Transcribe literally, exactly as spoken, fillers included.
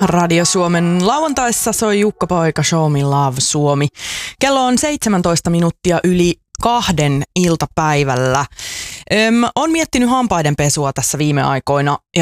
Radio Suomen lauantaissa soi Jukka Poika Show Me Love Suomi. Kello on seitsemäntoista minuuttia yli kahden iltapäivällä. Öm, on miettinyt hampaiden pesua tässä viime aikoina ja